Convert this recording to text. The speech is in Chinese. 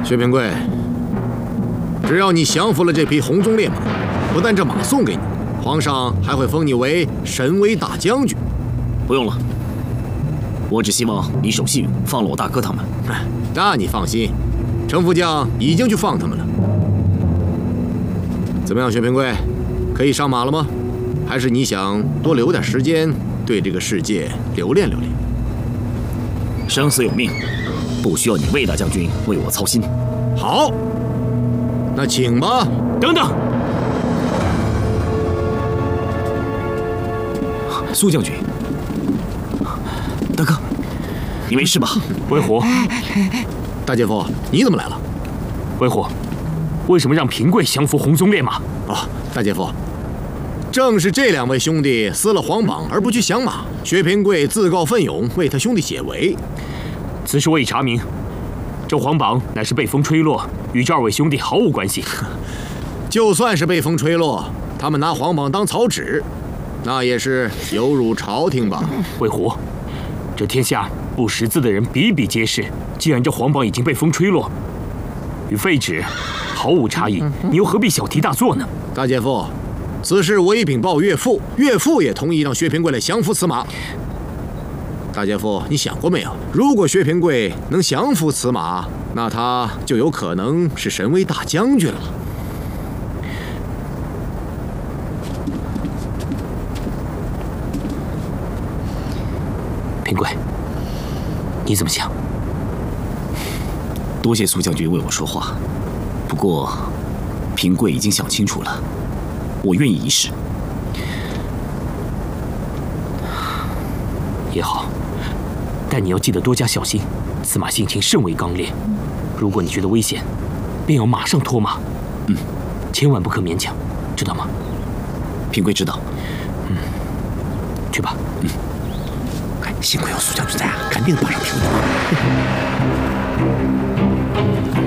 薛平贵，只要你降服了这匹红鬃烈马，不但这马送给你，皇上还会封你为神威大将军。 不用了，我只希望你守信用，放了我大哥他们。 那你放心，程副将已经去放他们了。怎么样，薛平贵，可以上马了吗？还是你想多留点时间，对这个世界留恋留恋？ 生死有命，不需要你魏大将军为我操心。 好，那请吧。 等等，苏将军，大哥，你没事吧？ 魏虎， 大姐夫，你怎么来了？ 魏虎，为什么让平贵降服红鬃烈马？ 哦，大姐夫，正是这两位兄弟撕了皇榜而不去降马，薛平贵自告奋勇为他兄弟解围。 此事我已查明，这皇榜乃是被风吹落，与这二位兄弟毫无关系。 就算是被风吹落，他们拿皇榜当草纸，那也是有辱朝廷吧？ 魏虎，这天下不识字的人比比皆是，既然这皇榜已经被风吹落，与废纸毫无差异，你又何必小题大做呢？ 大姐夫，此事我已禀报岳父，岳父也同意让薛平贵来降服此马。大姐夫，你想过没有？如果薛平贵能降服此马，那他就有可能是神威大将军了。 平贵，你怎么想？ 多谢苏将军为我说话，不过平贵已经想清楚了，我愿意一试。 也好，但你要记得多加小心，此马性情甚为刚烈，如果你觉得危险，便要马上脱马。千万不可勉强，知道吗？ 平贵知道。 去吧。 幸亏有苏将军在啊，肯定能把上平贵。